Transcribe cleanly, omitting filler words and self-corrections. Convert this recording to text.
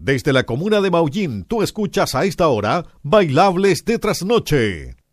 Desde la comuna de Maullín, tú escuchas a esta hora Bailables de Trasnoche.